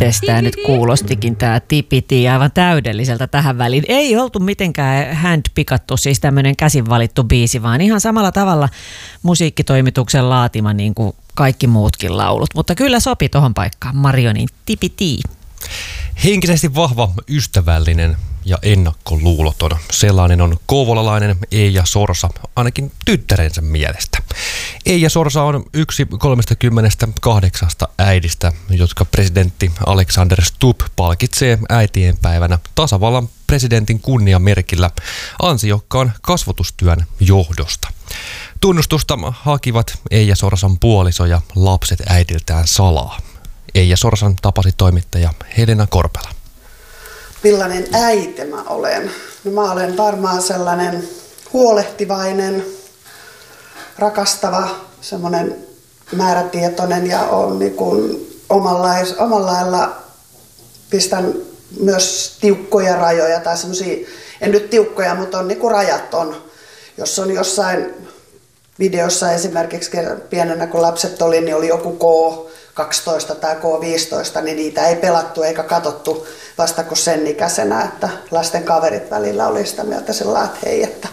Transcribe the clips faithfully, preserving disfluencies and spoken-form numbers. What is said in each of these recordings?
Mites tää nyt kuulostikin tää tipiti aivan täydelliseltä tähän väliin. Ei oltu mitenkään handpikattu, siis tämmönen käsin valittu biisi, vaan ihan samalla tavalla musiikkitoimituksen laatima niin kuin kaikki muutkin laulut. Mutta kyllä sopi tohon paikkaan Marionin tipiti. Henkisesti vahva, ystävällinen ja ennakkoluuloton. Sellainen on kouvolalainen Eija Sorsa, ainakin tyttärensä mielestä. Eija Sorsa on yksi kolmestakymmenestä kahdeksasta äidistä, jotka presidentti Alexander Stubb palkitsee äitienpäivänä tasavallan presidentin kunniamerkillä ansiokkaan kasvatustyön johdosta. Tunnustusta hakivat Eija Sorsan puoliso ja lapset äidiltään salaa. Eija Sorsan tapasi toimittaja Helena Korpela. Millainen äiti mä olen? No mä olen varmaan sellainen huolehtivainen, rakastava, semmoinen määrätietoinen ja on niin kuin omanlais, omalla lailla pistän myös tiukkoja rajoja tai semmoisia, en nyt tiukkoja, mutta on niin kuin rajat on. Jos on jossain videossa esimerkiksi pienenä kun lapset oli, niin oli joku K kaksitoista tai K viisitoista, niin niitä ei pelattu eikä katsottu vasta kuin sen ikäisenä, että lasten kaverit välillä oli sitä mieltä sillä että hei, että,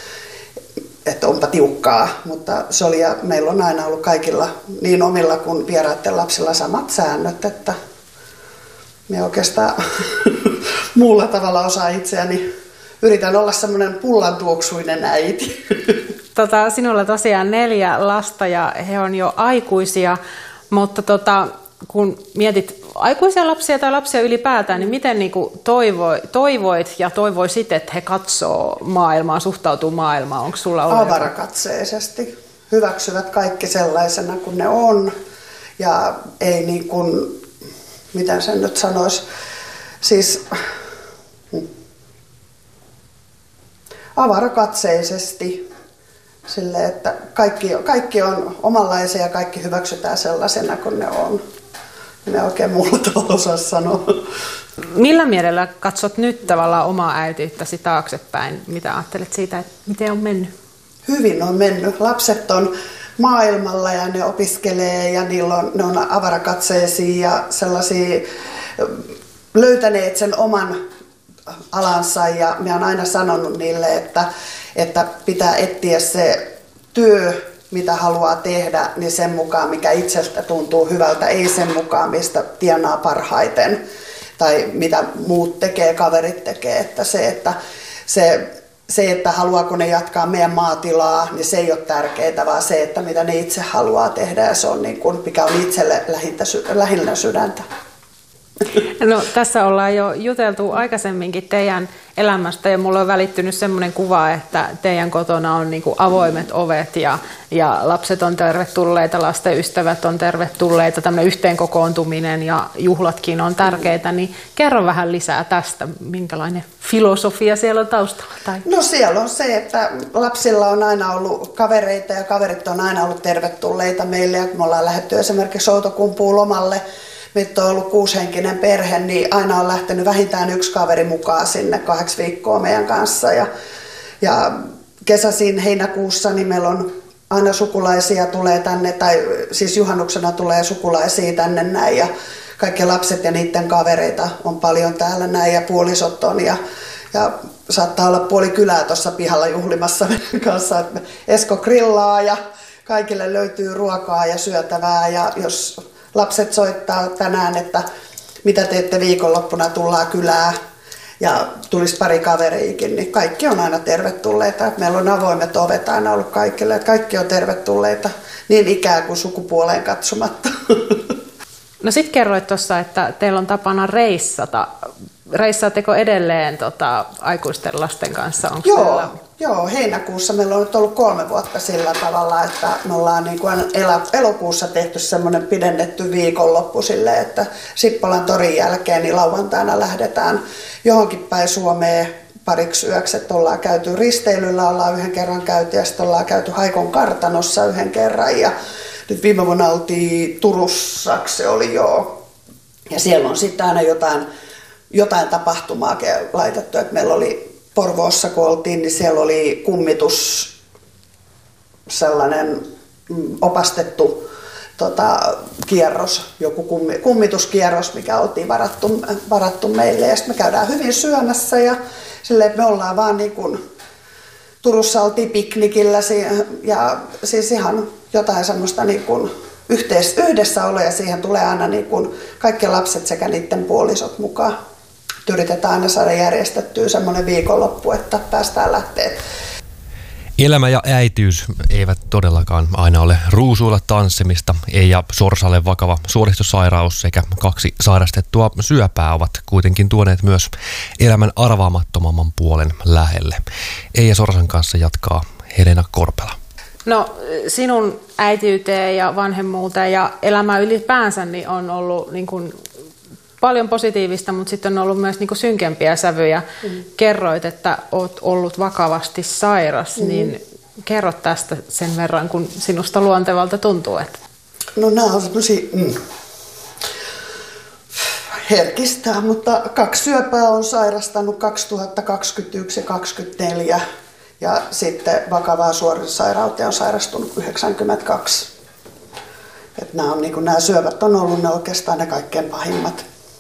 että onpa tiukkaa, mutta se oli ja meillä on aina ollut kaikilla niin omilla kuin vieraiden lapsilla samat säännöt, että me oikeastaan muulla tavalla osaa itseäni, yritän olla semmoinen pullantuoksuinen äiti. Tota, sinulla tosiaan neljä lasta ja he on jo aikuisia. Mutta tota, kun mietit aikuisia lapsia tai lapsia ylipäätään, niin miten niinku toivoi, toivoit ja toivoisit, että he katsoo maailmaa, suhtautuu maailmaan? Onko sulla ollut avarakatseisesti. Hyväksyvät kaikki sellaisena kuin ne on. Ja ei niin kuin, miten sen nyt sanoisi, siis avarakatseisesti. Sille, että kaikki, kaikki on omanlaisia ja kaikki hyväksytään sellaisena kuin ne on. Ne oikein muulla tavalla osaa sanoa. Millä mielellä katsot nyt tavallaan omaa äitiyttäsi taaksepäin? Mitä ajattelet siitä, että miten on mennyt? Hyvin on mennyt. Lapset on maailmalla ja ne opiskelee ja niillä on, ne on avarakatseisia ja sellaisia löytäneet sen oman alansa. Ja minä olen aina sanonut niille, että että pitää etsiä se työ, mitä haluaa tehdä, niin sen mukaan, mikä itsestä tuntuu hyvältä, ei sen mukaan, mistä tienaa parhaiten tai mitä muut tekee, kaverit tekee. Että se, että, se, se, että haluaako ne jatkaa meidän maatilaa, niin se ei ole tärkeää, vaan se, että mitä ne itse haluaa tehdä ja se on niin kuin, mikä on itselle lähinnä sydäntä. No, tässä ollaan jo juteltu aikaisemminkin teidän elämästä ja mulle on välittynyt semmoinen kuva, että teidän kotona on niin kuin avoimet ovet ja, ja lapset on tervetulleita, lasten ystävät on tervetulleita, tämmöinen yhteenkokoontuminen ja juhlatkin on tärkeitä, niin kerro vähän lisää tästä, minkälainen filosofia siellä on taustalla? Tai? No siellä on se, että lapsilla on aina ollut kavereita ja kaverit on aina ollut tervetulleita meille ja kun me ollaan lähdetty esimerkiksi Outokumpuun lomalle, nyt on ollut kuusihenkinen perhe, niin aina on lähtenyt vähintään yksi kaveri mukaan sinne kahdeksi viikkoa meidän kanssa. Ja, ja kesäisin heinäkuussa niin meillä on aina sukulaisia tulee tänne, tai siis juhannuksena tulee sukulaisia tänne näin. Ja kaikki lapset ja niiden kavereita on paljon täällä näin ja puolisot on. Ja, ja saattaa olla puoli kylää tuossa pihalla juhlimassa meidän kanssa. Että Esko grillaa ja kaikille löytyy ruokaa ja syötävää ja jos lapset soittaa tänään, että mitä teette viikonloppuna, tullaan kylään ja tulisi pari kaveriikin, niin kaikki on aina tervetulleita. Meillä on avoimet ovet aina ollut kaikille, että kaikki on tervetulleita niin ikään kuin sukupuoleen katsomatta. No sit kerroit tuossa, että teillä on tapana reissata. Reissaatteko edelleen tota, aikuisten lasten kanssa? Onko joo, siellä... joo, heinäkuussa meillä on nyt ollut kolme vuotta sillä tavalla, että me ollaan niin kuin elokuussa tehty semmoinen pidennetty viikonloppu silleen, että Sippolan torin jälkeen niin lauantaina lähdetään johonkin päin Suomeen pariksi yöksi, että ollaan käyty risteilyllä, ollaan yhden kerran käyty ja sitten ollaan käyty Haikon kartanossa yhden kerran ja nyt viime vuonna oltiin Turussa, se oli joo, ja siellä on sitten aina jotain jotain tapahtumaa laitettu, että meillä oli Porvoossa, kun oltiin, niin siellä oli kummitus, sellainen opastettu tota, kierros, joku kummi, kummituskierros, mikä oltiin varattu, varattu meille. Ja sitten me käydään hyvin syömässä ja silleen, että me ollaan vaan niin kuin, Turussa oltiin piknikillä ja siis ihan jotain semmoista niin kuin yhteis, yhdessäoloa ja siihen tulee aina niin kuin kaikki lapset sekä niiden puolisot mukaan. Yritetään aina saada järjestettyä semmoinen viikonloppu, että päästään lähteä. Elämä ja äitiys eivät todellakaan aina ole ruusuilla tanssimista. Eija Sorsalle vakava suoristosairaus sekä kaksi sairastettua syöpää ovat kuitenkin tuoneet myös elämän arvaamattomamman puolen lähelle. Eija Sorsan kanssa jatkaa Helena Korpela. No sinun äitiyteen ja vanhemmuuteen ja elämään ylipäänsä niin on ollut niin kuin paljon positiivista, mutta sitten on ollut myös niin kuin synkempiä sävyjä. Mm. Kerroit, että olet ollut vakavasti sairas, mm. niin kerro tästä sen verran, kun sinusta luontevalta tuntuu. Että... No nämä on semmoisia mm, herkistää, mutta kaksi syöpää on sairastanut kaksituhattakaksikymmentäyksi ja kaksituhattakaksikymmentäneljä ja sitten vakavaa suoritussairauteen on sairastunut yhdeksänkymmentäkaksi. Että nämä, on, niin kuin, nämä syövät on ollut ne oikeastaan ne kaikkein pahimmat.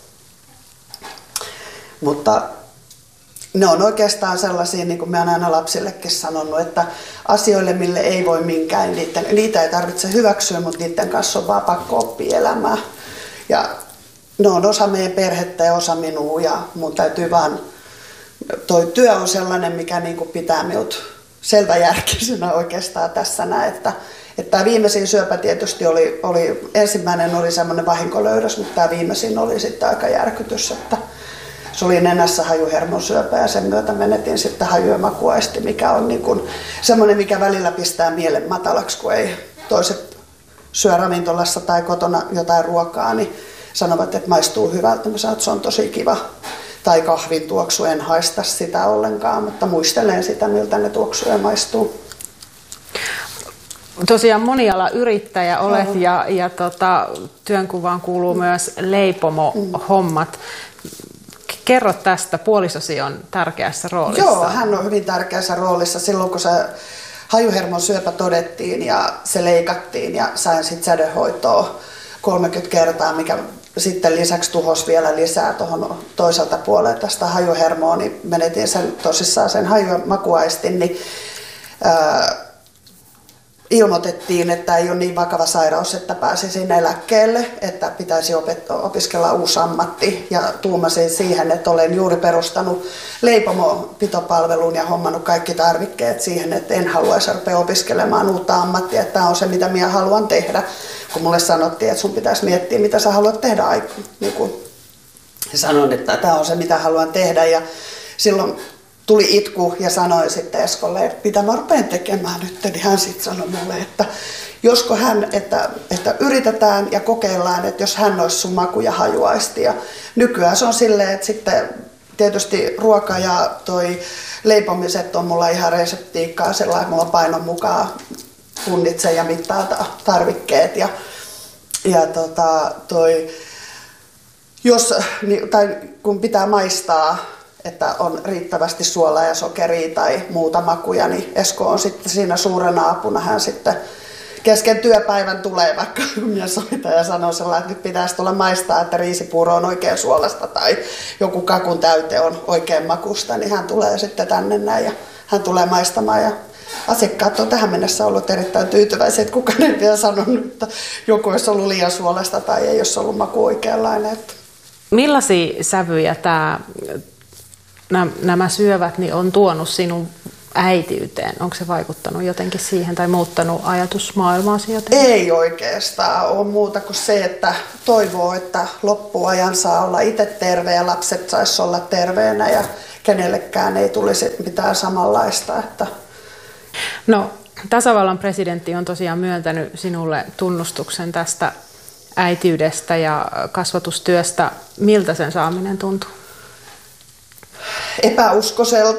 Mutta ne on oikeastaan sellaisia, niin kuin mä oon aina lapsillekin sanonut, että asioille, mille ei voi minkään, niitä, niitä ei tarvitse hyväksyä, mutta niiden kanssa on vaan pakko oppia elämää. Ja ne on osa meidän perhettä ja osa minua ja mun täytyy vaan, toi työ on sellainen, mikä niin kuin pitää minut selväjärkisenä oikeastaan tässä näin, että Että tämä viimeisin syöpä tietysti oli, oli ensimmäinen oli semmoinen vahinkolöydös, mutta tämä viimeisin oli sitten aika järkytys, että se oli nenässä hajuhermon syöpä ja sen myötä menetin sitten haju- ja makuaisti, mikä on niin kuin semmoinen, mikä välillä pistää mielen matalaksi, kun ei toiset syö ravintolassa tai kotona jotain ruokaa, niin sanovat, että maistuu hyvältä. Mä sanon, että se on tosi kiva. Tai kahvin tuoksu, en haista sitä ollenkaan, mutta muistelen sitä, miltä ne tuoksuu ja maistuu. Tosiaan monialayrittäjä olet oh. ja, ja tota, työnkuvaan kuuluu mm. myös leipomo-hommat. Kerro tästä, puolisosi on tärkeässä roolissa. Joo, hän on hyvin tärkeässä roolissa silloin, kun se hajuhermon syöpä todettiin ja se leikattiin ja sain sitten sädehoitoa kolmekymmentä kertaa, mikä sitten lisäksi tuhos vielä lisää tuohon toiselta puolelle tästä hajuhermoa, niin menetin sen tosissaan sen haju- ja makuaistin, niin ää, ilmoitettiin, että ei ole niin vakava sairaus, että pääsisin eläkkeelle, että pitäisi opet- opiskella uusi ammatti. Ja tuumasin siihen, että olen juuri perustanut leipomopitopalvelun ja hommannut kaikki tarvikkeet siihen, että en haluaisi rupea opiskelemaan uutta ammattia. Että tämä on se, mitä minä haluan tehdä. Kun mulle sanottiin, että sun pitäisi miettiä, mitä sä haluat tehdä. Niin kun sanon, että tämä on se, mitä haluan tehdä. Ja silloin tuli itku ja sanoin sitten Eskolle, että mitä mä rupean tekemään nyt, niin hän sitten sanoi mulle, että josko hän, että, että yritetään ja kokeillaan, että jos hän olisi sun maku- ja hajuaisti. Ja nykyään se on silleen, että sitten tietysti ruoka ja toi leipomiset on mulla ihan reseptiikkaa, sellainen, että mulla on painon mukaan punnitse ja mittaa tarvikkeet. Ja, ja tota, toi, jos, tai kun pitää maistaa, että on riittävästi suolaa ja sokeria tai muuta makuja, niin Esko on sitten siinä suurena apuna. Hän sitten kesken työpäivän tulee vaikka minä soitan ja sanoo sellainen, että nyt pitäisi tulla maistaa, että riisipuuro on oikein suolasta tai joku kakun täyte on oikein makusta, niin hän tulee sitten tänne näin ja hän tulee maistamaan. Ja asiakkaat on tähän mennessä ollut erittäin tyytyväisiä, että kukaan ei vielä sanonut, että joku olisi ollut liian suolasta tai ei olisi ollut maku oikeanlainen. Millaisia sävyjä tämä nämä syövät niin on tuonut sinun äitiyteen? Onko se vaikuttanut jotenkin siihen tai muuttanut ajatusmaailmaasi jotenkin? Ei oikeastaan ole muuta kuin se, että toivoo, että loppuajan saa olla itse terve ja lapset saisi olla terveenä ja kenellekään ei tulisi mitään samanlaista. Että... No, tasavallan presidentti on tosiaan myöntänyt sinulle tunnustuksen tästä äitiydestä ja kasvatustyöstä. Miltä sen saaminen tuntuu? Epäuskoiselta.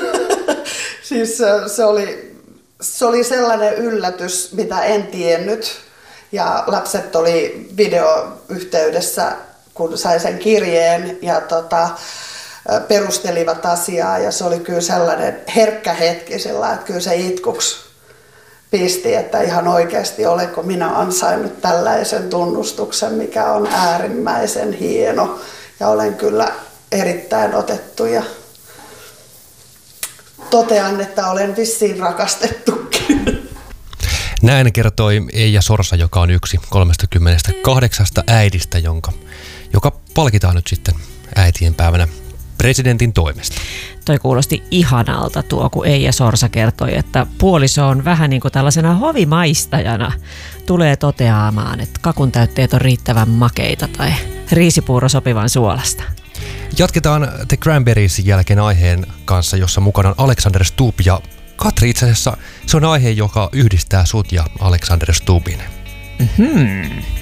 Siis se oli, se oli sellainen yllätys, mitä en tiennyt. Ja lapset oli videoyhteydessä, kun sai sen kirjeen ja tota, perustelivat asiaa. Ja se oli kyllä sellainen herkkä hetki, sillä, että kyllä se itkuksi pisti, että ihan oikeasti olenko minä ansainnut tällaisen tunnustuksen, mikä on äärimmäisen hieno. Ja olen kyllä erittäin otettu ja totean, että olen vissiin rakastettukin. Näin kertoi Eija Sorsa, joka on yksi kolmekymmentäkahdeksan äidistä, jonka, joka palkitaan nyt sitten äitien päivänä presidentin toimesta. Toi kuulosti ihanalta tuo, kun Eija Sorsa kertoi, että puoliso on vähän niin kuin tällaisena hovimaistajana tulee toteamaan, että kakun täytteet on riittävän makeita tai riisipuuro sopivan suolasta. Jatketaan The Cranberriesin jälkeen aiheen kanssa, jossa mukana on Alexander Stubb ja Katri. Itse asiassa se on aihe, joka yhdistää sut ja Alexander Stubbin. Mm-hmm.